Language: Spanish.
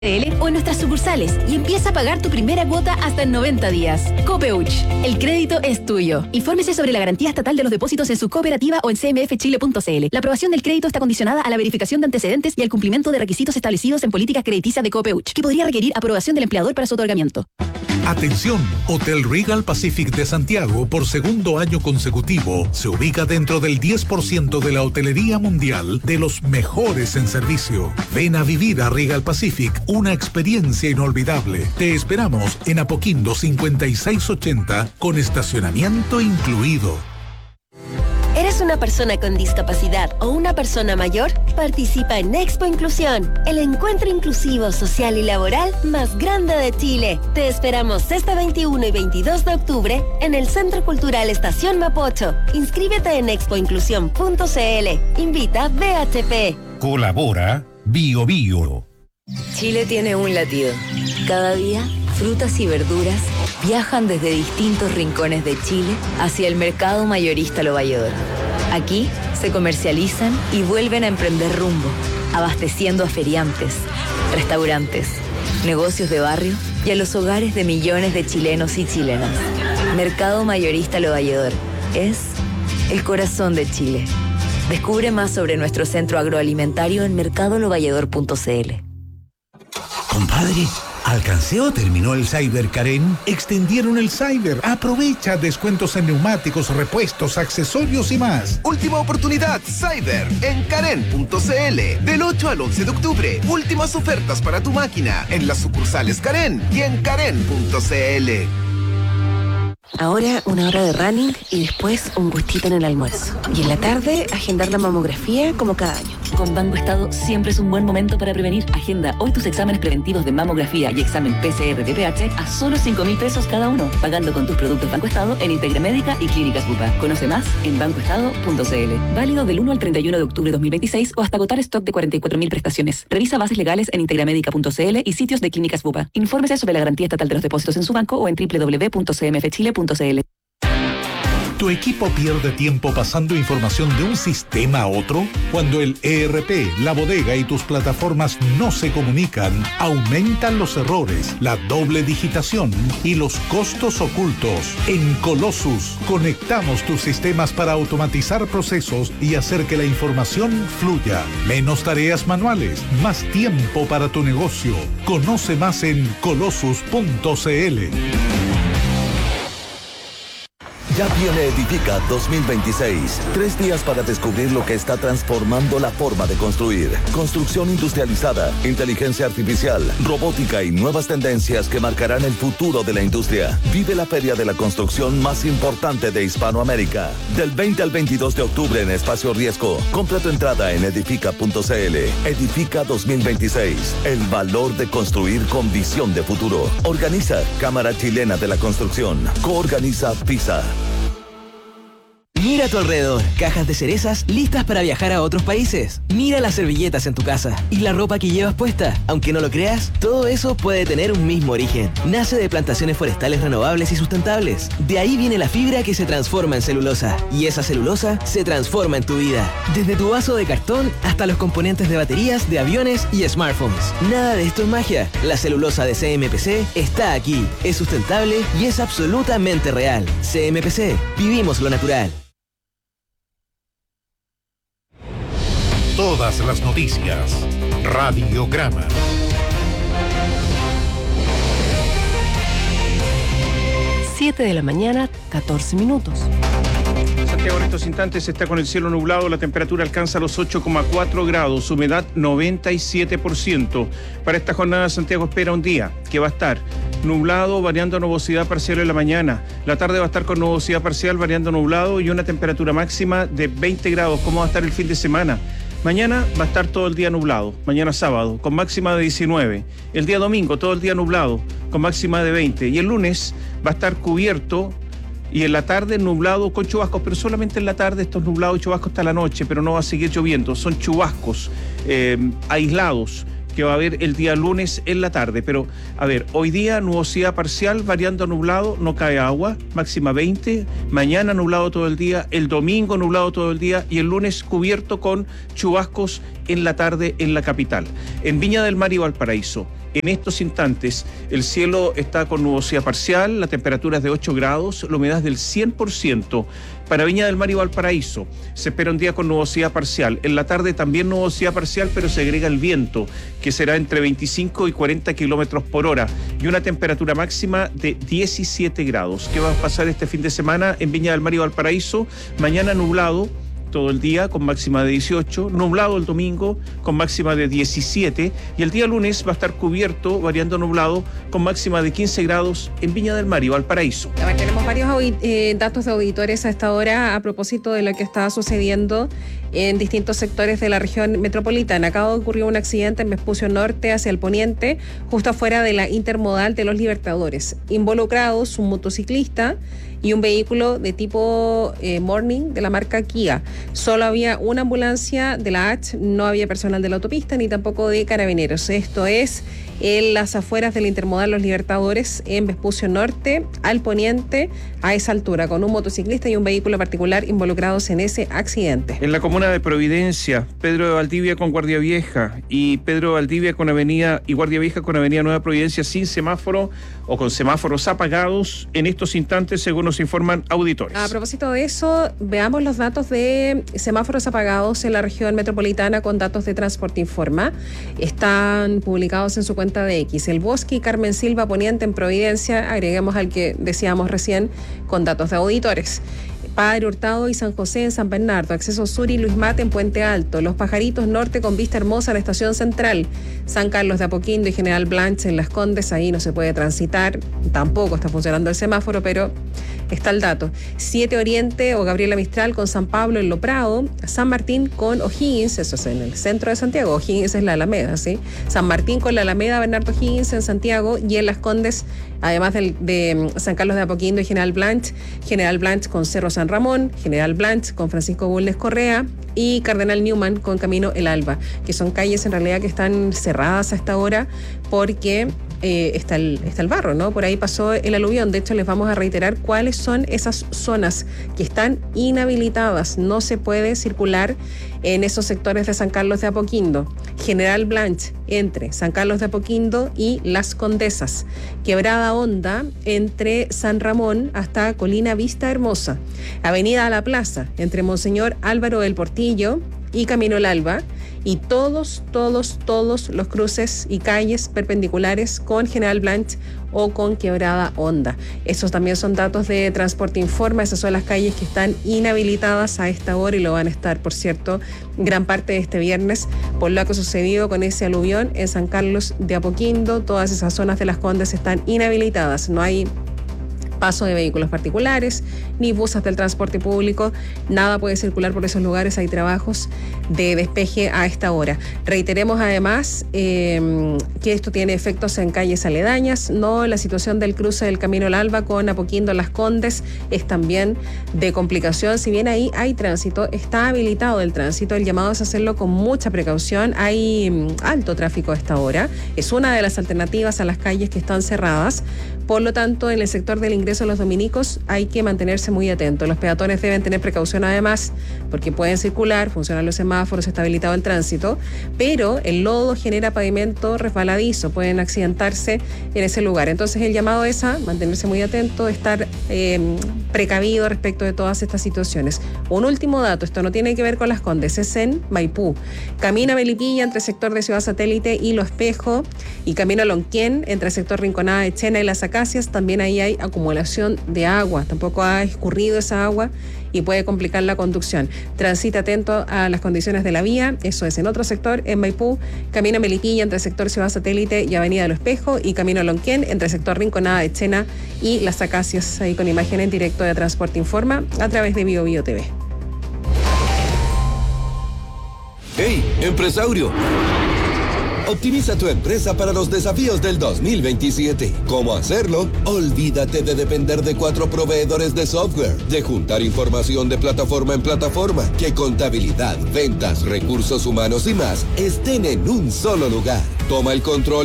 o en nuestras sucursales y empieza a pagar tu primera cuota hasta en 90 días. Copeuch, el crédito es tuyo. Infórmese sobre la garantía estatal de los depósitos en su cooperativa o en cmfchile.cl. La aprobación del crédito está condicionada a la verificación de antecedentes y al cumplimiento de requisitos establecidos en políticas crediticias de Copeuch, que podría requerir aprobación del empleador para su otorgamiento. Atención, Hotel Regal Pacific de Santiago, por segundo año consecutivo, se ubica dentro del 10% de la hotelería mundial de los mejores en servicio. Ven a vivir a Regal Pacific una experiencia inolvidable. Te esperamos en Apoquindo 5680 con estacionamiento incluido. ¿Eres una persona con discapacidad o una persona mayor? Participa en Expo Inclusión, el encuentro inclusivo, social y laboral más grande de Chile. Te esperamos este 21 y 22 de octubre en el Centro Cultural Estación Mapocho. Inscríbete en expoinclusión.cl. Invita BHP. Colabora Bio Bio. Chile tiene un latido. Cada día, frutas y verduras viajan desde distintos rincones de Chile hacia el mercado mayorista Lo Valledor. Aquí se comercializan y vuelven a emprender rumbo, abasteciendo a feriantes, restaurantes, negocios de barrio y a los hogares de millones de chilenos y chilenas. Mercado mayorista Lo Valledor es el corazón de Chile. Descubre más sobre nuestro centro agroalimentario en mercadolovalledor.cl. Compadre, ¿alcancé o terminó el Cyber Karen? Extendieron el Cyber. Aprovecha descuentos en neumáticos, repuestos, accesorios y más. Última oportunidad, Cyber, en Karen.cl. Del 8 al 11 de octubre. Últimas ofertas para tu máquina en las sucursales Karen y en Karen.cl. Ahora una hora de running y después un gustito en el almuerzo. Y en la tarde, agendar la mamografía como cada año. Con Banco Estado siempre es un buen momento para prevenir. Agenda hoy tus exámenes preventivos de mamografía y examen PCR de pH a solo 5.000 pesos cada uno, pagando con tus productos Banco Estado en Integra Médica y Clínicas Bupa. Conoce más en bancoestado.cl. Válido del 1 al 31 de octubre de 2026 o hasta agotar stock de 44.000 prestaciones. Revisa bases legales en integramedica.cl y sitios de Clínicas Bupa. Infórmese sobre la garantía estatal de los depósitos en su banco o en www.cmfchile.cl. ¿Tu equipo pierde tiempo pasando información de un sistema a otro? Cuando el ERP, la bodega y tus plataformas no se comunican, aumentan los errores, la doble digitación y los costos ocultos. En Colossus, conectamos tus sistemas para automatizar procesos y hacer que la información fluya. Menos tareas manuales, más tiempo para tu negocio. Conoce más en colossus.cl. Ya viene Edifica 2026. 3 días para descubrir lo que está transformando la forma de construir. Construcción industrializada, inteligencia artificial, robótica y nuevas tendencias que marcarán el futuro de la industria. Vive la feria de la construcción más importante de Hispanoamérica. Del 20 al 22 de octubre en Espacio Riesgo. Compra tu entrada en edifica.cl. Edifica 2026. El valor de construir con visión de futuro. Organiza Cámara Chilena de la Construcción. Coorganiza PISA. Mira a tu alrededor, cajas de cerezas listas para viajar a otros países. Mira las servilletas en tu casa y la ropa que llevas puesta. Aunque no lo creas, todo eso puede tener un mismo origen. Nace de plantaciones forestales renovables y sustentables. De ahí viene la fibra que se transforma en celulosa. Y esa celulosa se transforma en tu vida. Desde tu vaso de cartón hasta los componentes de baterías, de aviones y smartphones. Nada de esto es magia. La celulosa de CMPC está aquí. Es sustentable y es absolutamente real. CMPC, vivimos lo natural. Todas las noticias. Radiograma. Siete de la mañana, 14 minutos. Santiago en estos instantes está con el cielo nublado, la temperatura alcanza los 8,4 grados, humedad 97%. Para esta jornada Santiago espera un día que va a estar nublado, variando a nubosidad parcial en la mañana. La tarde va a estar con nubosidad parcial, variando nublado y una temperatura máxima de 20 grados. ¿Cómo va a estar el fin de semana? Mañana va a estar todo el día nublado, mañana sábado, con máxima de 19. El día domingo, todo el día nublado, con máxima de 20. Y el lunes va a estar cubierto y en la tarde nublado con chubascos, pero solamente en la tarde estos nublados y chubascos hasta la noche, pero no va a seguir lloviendo. Son chubascos aislados que va a haber el día lunes en la tarde. Pero, a ver, hoy día nubosidad parcial, variando a nublado, no cae agua, máxima 20. Mañana nublado todo el día, el domingo nublado todo el día y el lunes cubierto con chubascos en la tarde en la capital. En Viña del Mar y Valparaíso, En estos instantes, el cielo está con nubosidad parcial, la temperatura es de 8 grados, la humedad es del 100%. Para Viña del Mar y Valparaíso, se espera un día con nubosidad parcial. En la tarde también nubosidad parcial, pero se agrega el viento, que será entre 25 y 40 kilómetros por hora, y una temperatura máxima de 17 grados. ¿Qué va a pasar este fin de semana en Viña del Mar y Valparaíso? Mañana nublado todo el día con máxima de 18, nublado el domingo con máxima de 17 y el día lunes va a estar cubierto, variando nublado, con máxima de 15 grados en Viña del Mar y Valparaíso. A ver, tenemos varios datos de auditores a esta hora a propósito de lo que está sucediendo en distintos sectores de la región metropolitana. Acaba de ocurrir un accidente en Vespucio Norte hacia el poniente, justo afuera de la intermodal de Los Libertadores. Involucrados un motociclista y un vehículo de tipo Morning de la marca Kia. Solo había una ambulancia de la H, no había personal de la autopista ni tampoco de carabineros. Esto es en las afueras del intermodal Los Libertadores en Vespucio Norte, al poniente, a esa altura, con un motociclista y un vehículo particular involucrados en ese accidente. En la comuna de Providencia, Pedro de Valdivia con Guardia Vieja y Pedro de Valdivia con Avenida y Guardia Vieja con Avenida Nueva Providencia sin semáforo o con semáforos apagados en estos instantes, según nos informan auditores. A propósito de eso, veamos los datos de semáforos apagados en la región metropolitana con datos de Transporte Informa. Están publicados en su cuenta de X. El Bosque y Carmen Silva Poniente en Providencia, agreguemos al que decíamos recién con datos de auditores. Padre Hurtado y San José en San Bernardo, Acceso Sur y Luis Mate en Puente Alto, Los Pajaritos Norte con Vista Hermosa a la Estación Central, San Carlos de Apoquindo y General Blanche en Las Condes, ahí no se puede transitar, tampoco está funcionando el semáforo, pero está el dato. 7 Oriente o Gabriela Mistral con San Pablo en Lo Prado, San Martín con O'Higgins, eso es en el centro de Santiago, O'Higgins es la Alameda, ¿sí? San Martín con la Alameda Bernardo O'Higgins en Santiago y en Las Condes, además de San Carlos de Apoquindo y General Blanche con Cerro San Ramón, General Blanche con Francisco Bulnes Correa y Cardenal Newman con Camino El Alba, que son calles en realidad que están cerradas a esta hora porque está el barro, ¿no? Por ahí pasó el aluvión. De hecho, les vamos a reiterar cuáles son esas zonas que están inhabilitadas. No se puede circular en esos sectores de San Carlos de Apoquindo. General Blanche entre San Carlos de Apoquindo y Las Condesas. Quebrada Honda entre San Ramón hasta Colina Vista Hermosa. Avenida a la Plaza entre Monseñor Álvaro del Portillo y Camino El Alba, y todos los cruces y calles perpendiculares con General Blanche o con Quebrada Honda. Esos también son datos de Transporte Informa. Esas son las calles que están inhabilitadas a esta hora y lo van a estar, por cierto, gran parte de este viernes por lo que ha sucedido con ese aluvión en San Carlos de Apoquindo. Todas esas zonas de Las Condes están inhabilitadas. No hay paso de vehículos particulares, ni buses del transporte público, nada puede circular por esos lugares, hay trabajos de despeje a esta hora. Reiteremos además que esto tiene efectos en calles aledañas, no, la situación del cruce del Camino El Alba con Apoquindo Las Condes es también de complicación, si bien ahí hay tránsito, está habilitado el tránsito, el llamado es hacerlo con mucha precaución, hay alto tráfico a esta hora, es una de las alternativas a las calles que están cerradas. Por lo tanto, en el sector del ingreso a los dominicos hay que mantenerse muy atentos. Los peatones deben tener precaución además porque pueden circular, funcionan los semáforos, está habilitado el tránsito, pero el lodo genera pavimento resbaladizo, pueden accidentarse en ese lugar. Entonces el llamado es a mantenerse muy atento, estar precavido respecto de todas estas situaciones. Un último dato, esto no tiene que ver con Las Condes, es en Maipú. Camino a Melipilla entre el sector de Ciudad Satélite y Lo Espejo y camino a Lonquén entre el sector Rinconada de Chena y Las Acacias, también ahí hay acumulación de agua, tampoco ha escurrido esa agua y puede complicar la conducción. Transita atento a las condiciones de la vía, eso es en otro sector, en Maipú, camino a Melipilla entre el sector Ciudad Satélite y Avenida de Lo Espejo y camino a Lonquén entre el sector Rinconada de Chena y Las Acacias, ahí con imagen en directo de Transporte Informa a través de Bio Bio TV. ¡Hey, empresario! Optimiza tu empresa para los desafíos del 2027. ¿Cómo hacerlo? Olvídate de depender de 4 proveedores de software, de juntar información de plataforma en plataforma, que contabilidad, ventas, recursos humanos y más estén en un solo lugar. Toma el control